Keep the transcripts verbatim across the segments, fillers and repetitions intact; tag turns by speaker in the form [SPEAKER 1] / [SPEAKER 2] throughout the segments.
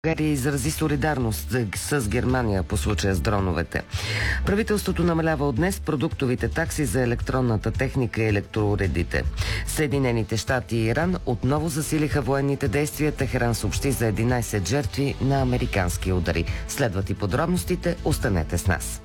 [SPEAKER 1] България изрази солидарност с Германия по случая с дроновете. Правителството намалява от днес продуктовите такси за електронната техника и електроуредите. Съединените щати и Иран отново засилиха военните действия. Техеран съобщи за единайсет жертви на американски удари. Следват и подробностите. Останете с нас.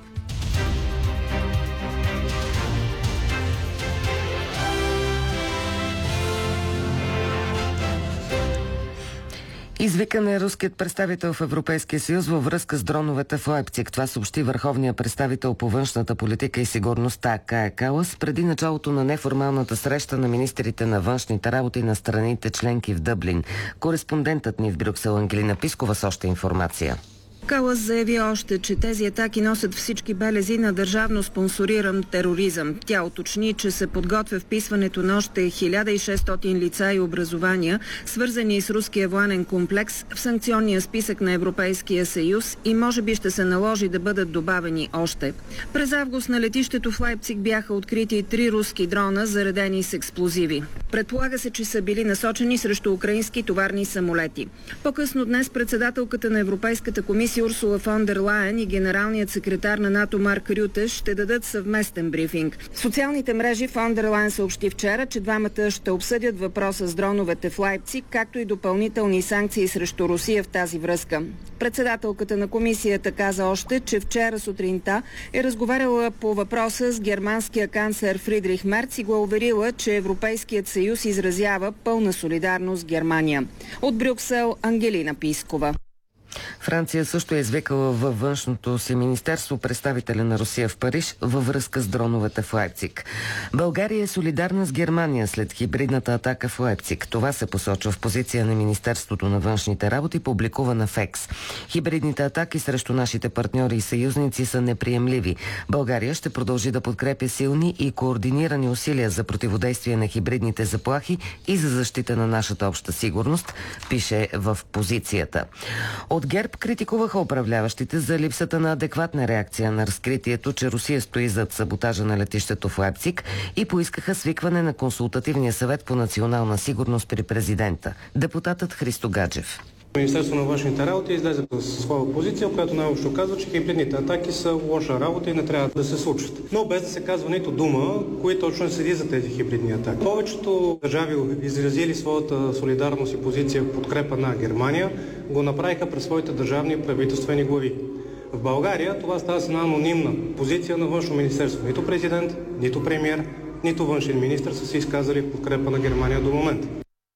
[SPEAKER 1] Извикан е руският представител в Европейския съюз във връзка с дроновете в Лайпциг. Това съобщи върховният представител по външната политика и сигурността Кая Калас преди началото на неформалната среща на министрите на външните работи на страните членки в Дъблин. Кореспондентът ни в Брюксел Ангелина Пискова с още информация.
[SPEAKER 2] Калас заяви още, че тези атаки носят всички белези на държавно спонсориран тероризъм. Тя уточни, че се подготвя вписването на още хиляда и шестстотин лица и образования, свързани с руския военен комплекс, в санкционния списък на Европейския съюз и може би ще се наложи да бъдат добавени още. През август на летището в Лайпциг бяха открити три руски дрона, заредени с експлозиви. Предполага се, че са били насочени срещу украински товарни самолети. По-късно днес председателката на Европейската комисия Урсула фон дер Лайен и генералният секретар на НАТО Марк Рюте ще дадат съвместен брифинг. В социалните мрежи фон дер Лайен съобщи вчера, че двамата ще обсъдят въпроса с дроновете в Лайпциг, както и допълнителни санкции срещу Русия в тази връзка. Председателката на комисията каза още, че вчера сутринта е разговаряла по въпроса с германския канцлер Фридрих Мерц и го уверила, че Европейският съюз изразява пълна солидарност с Германия. От Брюксел Ангелина Пискова.
[SPEAKER 1] Франция също е извикала във външното си министерство представителя на Русия в Париж във връзка с дроновете в Лайпциг. България е солидарна с Германия след хибридната атака в Лайпциг. Това се посочва в позиция на Министерството на външните работи, публикувана в Екс. Хибридните атаки срещу нашите партньори и съюзници са неприемливи. България ще продължи да подкрепя силни и координирани усилия за противодействие на хибридните заплахи и за защита на нашата обща сигурност, пише в позицията. От ГЕРБ критикуваха управляващите за липсата на адекватна реакция на разкритието, че Русия стои зад саботажа на летището в Лайпциг и поискаха свикване на консултативния съвет по национална сигурност при президента. Депутатът Христо Гаджев.
[SPEAKER 3] Министерството на външните работи излезе със своя позиция, която най-общо казва, че хибридните атаки са лоша работа и не трябва да се случват. Но без да се казва нито дума, кои точно седи за тези хибридни атаки. Повечето държави, изразили своята солидарност и позиция в подкрепа на Германия, го направиха през своите държавни и правителствени глави. В България това става с една анонимна позиция на външно министерство. Нито президент, нито премиер, нито външен министър са се изказали в подкрепа на Германия до момента.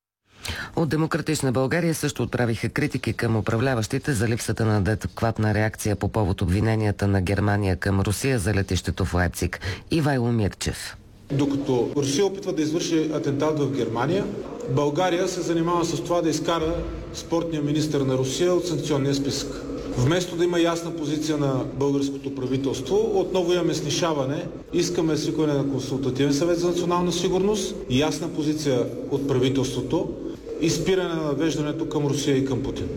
[SPEAKER 1] От Демократична България също отправиха критики към управляващите за липсата на адекватна реакция по повод обвиненията на Германия към Русия за летището в Лайпциг. Ивайло Мирчев.
[SPEAKER 4] Докато Русия опитва да извърши атентат в Германия, България се занимава с това да изкара спортния министър на Русия от санкционния списък. Вместо да има ясна позиция на българското правителство, отново имаме снишаване. Искаме свикване на консултативен съвет за национална сигурност, ясна позиция от правителството и спиране на навеждането към Русия и към Путин.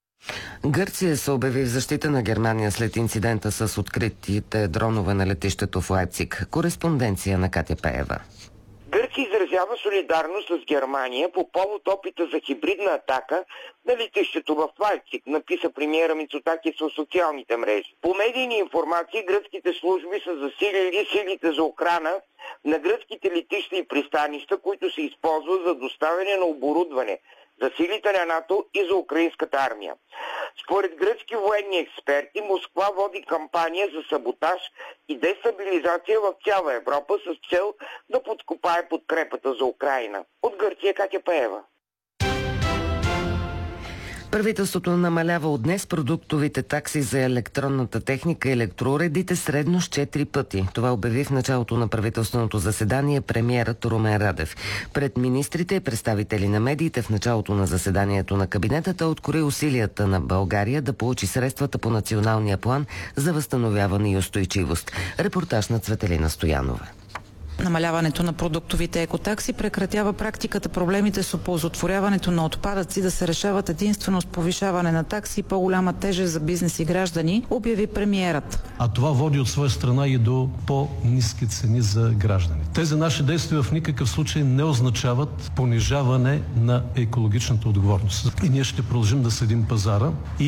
[SPEAKER 1] Гърция се обяви в защита на Германия след инцидента с откритите дронове на летището в Лайпциг. Кореспонденция на Катя Пеева.
[SPEAKER 5] Гърция изразява солидарност с Германия по повод опита за хибридна атака на летището в Лайпциг, написа премиера Мицотакис в социалните мрежи. По медийни информации гръцките служби са засилили силите за охрана на гръцките летища и пристанища, които се използват за доставяне на оборудване за силите на НАТО и за украинската армия. Според гръцки военни експерти, Москва води кампания за саботаж и дестабилизация в цяла Европа с цел да подкопае подкрепата за Украйна. От Гърция Катя Пеева.
[SPEAKER 1] Правителството намалява от днес продуктовите такси за електронната техника и електроуредите средно с четири пъти. Това обяви в началото на правителственото заседание премиерът Румен Радев. Пред министрите и представители на медиите в началото на заседанието на кабинета открои усилията на България да получи средствата по националния план за възстановяване и устойчивост. Репортаж на Цветелина Стоянова.
[SPEAKER 6] Намаляването на продуктовите екотакси прекратява практиката проблемите с оползотворяването на отпадъци да се решават единствено с повишаване на такси и по-голяма тежест за бизнес и граждани, обяви премиерът.
[SPEAKER 7] А това води от своя страна и до по-ниски цени за гражданите. Тези наши действия в никакъв случай не означават понижаване на екологичната отговорност. И ние ще продължим да следим пазара и